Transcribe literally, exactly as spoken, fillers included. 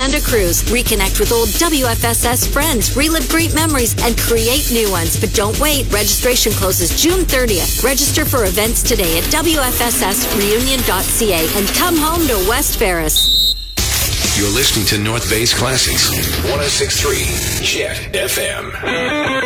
and a cruise. Reconnect with old W F S S friends, relive great memories, and create new ones. But don't wait. Registration closes June thirtieth. Register for events today at W F S S reunion dot C A and come home to West Ferris. You're listening to North Bay's Classics. one oh six point three Jet F M.